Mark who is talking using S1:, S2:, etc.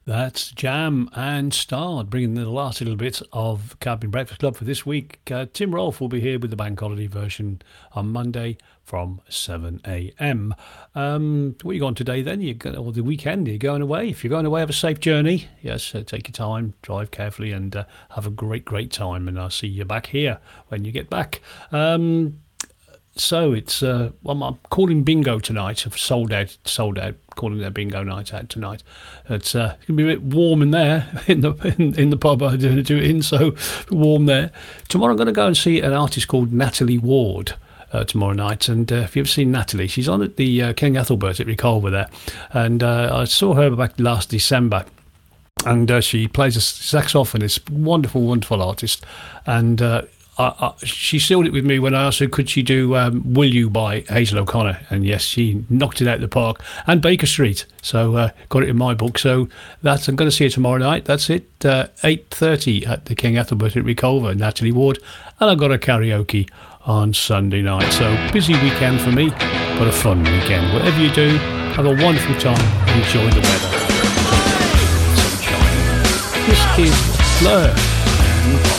S1: That's Jam and Stard, bringing the last little bit of Cabin Breakfast Club for this week. Tim Rolfe will be here with the bank holiday version on Monday from 7 a.m. What are you going today then? Or the weekend? Are you going away? If you're going away, have a safe journey. Yes, take your time, drive carefully, and have a great time. And I'll see you back here when you get back. So it's I'm calling bingo tonight. I've sold out. Calling their bingo night out tonight. It's going to be a bit warm in there in the pub I do it in, so warm there. Tomorrow I'm going to go and see an artist called Natalie Ward. Tomorrow night, and if you've ever seen Natalie, she's on at the King Ethelbert at Reculver there, and I saw her back last December, and she plays a saxophonist, wonderful artist, and she sealed it with me when I asked her could she do Will You by Hazel O'Connor, and yes, she knocked it out of the park, and Baker Street, so got it in my book. So that's, I'm going to see her tomorrow night. That's it, 8:30 at the King Ethelbert at Reculver, Natalie Ward, and I've got a karaoke on Sunday night. So busy weekend for me, but a fun weekend. Whatever you do, have a wonderful time, enjoy the weather. Sunshine. This is Blur.